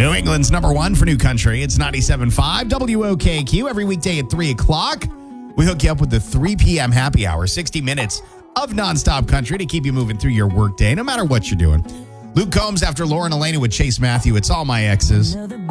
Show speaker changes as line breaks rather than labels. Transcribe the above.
New England's number one for new country. It's 97.5 WOKQ every weekday at 3 o'clock. We hook you up with the 3 p.m. happy hour, 60 minutes of nonstop country to keep you moving through your workday, no matter what you're doing. Luke Combs after Lauren Elena with Chase Matthew. It's all my exes.